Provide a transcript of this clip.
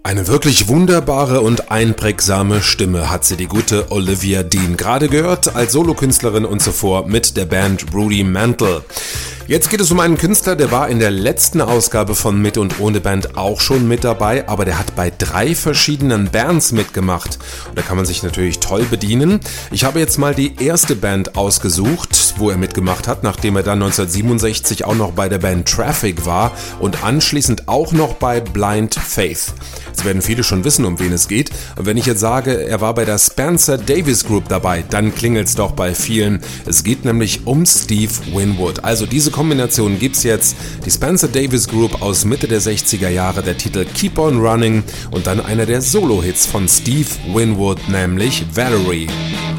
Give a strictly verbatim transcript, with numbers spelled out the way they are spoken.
Eine wirklich wunderbare und einprägsame Stimme hat sie, die gute Olivia Dean. Gerade gehört als Solokünstlerin und zuvor mit der Band Rudimental. Jetzt geht es um einen Künstler, der war in der letzten Ausgabe von Mit und Ohne Band auch schon mit dabei, aber der hat bei drei verschiedenen Bands mitgemacht. Und da kann man sich natürlich toll bedienen. Ich habe jetzt mal die erste Band ausgesucht, wo er mitgemacht hat, nachdem er dann neunzehnhundertsiebenundsechzig auch noch bei der Band Traffic war und anschließend auch noch bei Blind Faith. Jetzt werden viele schon wissen, um wen es geht. Und wenn ich jetzt sage, er war bei der Spencer Davis Group dabei, dann klingelt's doch bei vielen. Es geht nämlich um Steve Winwood. Also diese Kombination gibt's jetzt. Die Spencer Davis Group aus Mitte der sechziger Jahre, der Titel Keep on Running und dann einer der Solo-Hits von Steve Winwood, nämlich Valerie.